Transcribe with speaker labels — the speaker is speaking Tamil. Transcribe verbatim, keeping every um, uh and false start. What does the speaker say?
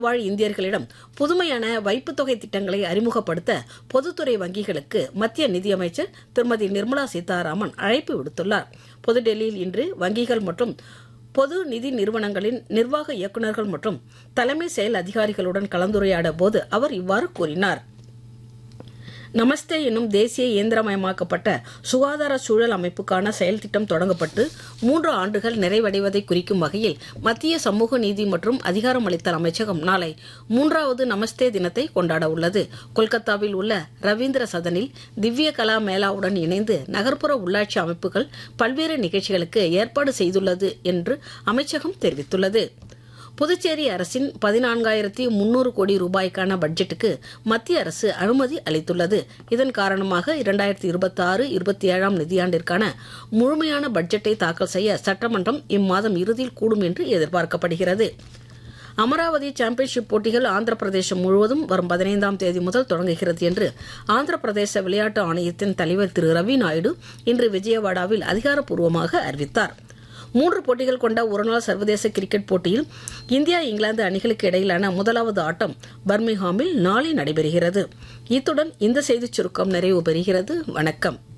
Speaker 1: வாழ் இந்தியர்களிடம் புதுமையான வைப்புத் தொகை திட்டங்களை அறிமுகப்படுத்த பொதுத்துறை வங்கிகளுக்கு மத்திய நிதியமைச்சர் திருமதி நிர்மலா சீதாராமன் அழைப்பு விடுத்துள்ளார். புதுடெல்லியில் இன்று வங்கிகள் மற்றும் பொது நிதி நிறுவனங்களின் நிர்வாக இயக்குநர்கள் மற்றும் தலைமை செயல் அதிகாரிகளுடன் கலந்துரையாட போது அவர் இவ்வாறு கூறினார். நமஸ்தே என்னும் தேசிய இயந்திரமயமாக்கப்பட்ட சுகாதார சூழல் அமைப்புக்கான செயல் திட்டம் தொடங்கப்பட்டு மூன்று ஆண்டுகள் நிறைவடைவதை குறிக்கும் வகையில் மத்திய சமூக நீதி மற்றும் அதிகாரமளித்தல் அமைச்சகம் நாளை மூன்றாவது நமஸ்தே தினத்தை கொண்டாட உள்ளது. கொல்கத்தாவில் உள்ள ரவீந்திர சதனில் திவ்ய கலா மேளாவுடன் இணைந்து நகர்ப்புற உள்ளாட்சி அமைப்புகள் பல்வேறு நிகழ்ச்சிகளுக்கு ஏற்பாடு செய்துள்ளது என்று அமைச்சகம் தெரிவித்துள்ளது. புதுச்சேரி அரசின் பதினான்காயிரத்தி முன்னூறு கோடி ரூபாய்க்கான பட்ஜெட்டுக்கு மத்திய அரசு அனுமதி அளித்துள்ளது. இதன் காரணமாக இரண்டாயிரத்தி இருபத்தி ஆறு இருபத்தி ஏழாம் நிதியாண்டிற்கான முழுமையான பட்ஜெட்டை தாக்கல் செய்ய சட்டமன்றம் இம்மாதம் இறுதியில் கூடும் என்று எதிர்பார்க்கப்படுகிறது. அமராவதி சாம்பியன்ஷிப் போட்டிகள் ஆந்திர பிரதேசம் முழுவதும் வரும் பதினைந்தாம் தேதி முதல் தொடங்குகிறது என்று ஆந்திர பிரதேச விளையாட்டு ஆணையத்தின் தலைவர் திரு ரவி நாயுடு இன்று விஜயவாடாவில் அதிகாரப்பூர்வமாக அறிவித்தார். மூன்று போட்டிகள் கொண்ட ஒருநாள் சர்வதேச கிரிக்கெட் போட்டியில் இந்தியா இங்கிலாந்து அணிகளுக்கு இடையிலான முதலாவது ஆட்டம் பர்மிங்ஹாமில் நாளை நடைபெறுகிறது. இத்துடன் இந்த செய்திச் சுருக்கம் நிறைவு பெறுகிறது. வணக்கம்.